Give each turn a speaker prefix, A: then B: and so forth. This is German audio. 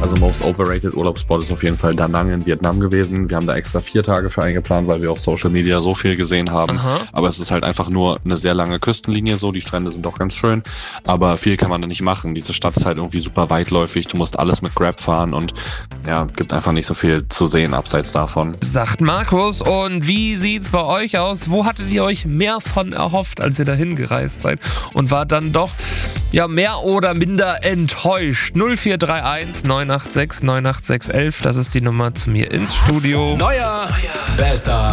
A: Also most overrated Urlaubsspot ist auf jeden Fall Da Nang in Vietnam gewesen. Wir haben da extra 4 Tage für eingeplant, weil wir auf Social Media so viel gesehen haben.
B: Aha.
A: Aber es ist halt einfach nur eine sehr lange Küstenlinie so. Die Strände sind auch ganz schön, aber viel kann man da nicht machen. Diese Stadt ist halt irgendwie super weitläufig. Du musst alles mit Grab fahren und ja, gibt einfach nicht so viel zu sehen abseits davon.
B: Sagt Markus. Und wie sieht's bei euch aus? Wo hattet ihr euch mehr von erhofft, als ihr dahin gereist seid? Und war dann doch ja mehr oder minder enttäuscht? 0431 986 98611, das ist die Nummer zu mir ins Studio.
C: Neuer, besser,